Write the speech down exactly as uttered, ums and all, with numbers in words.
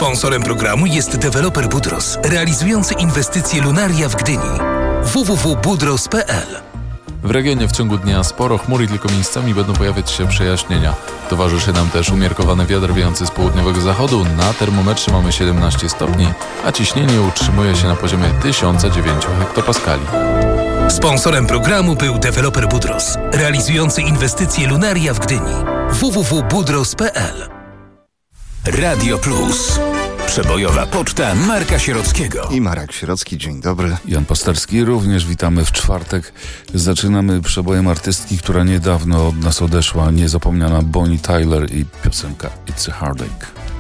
Sponsorem programu jest deweloper Budros, realizujący inwestycje Lunaria w Gdyni. w w w kropka budros kropka p l. W regionie w ciągu dnia sporo chmur i tylko miejscami będą pojawiać się przejaśnienia. Towarzyszy nam też umiarkowany wiatr wiejący z południowego zachodu. Na termometrze mamy siedemnaście stopni, a ciśnienie utrzymuje się na poziomie tysiąc dziewięć hektopaskali. Sponsorem programu był deweloper Budros, realizujący inwestycje Lunaria w Gdyni. w w w kropka budros kropka p l. Radio Plus. Przebojowa poczta Marka Sierockiego. I Marek Sierocki, dzień dobry. Jan Pasterski, również witamy w czwartek. Zaczynamy przebojem artystki, która niedawno od nas odeszła, niezapomniana Bonnie Tyler i piosenka It's a Heartache.